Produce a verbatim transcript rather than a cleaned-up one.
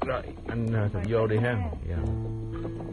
Rồi anh à, Thuận vô đi ha. Dạ.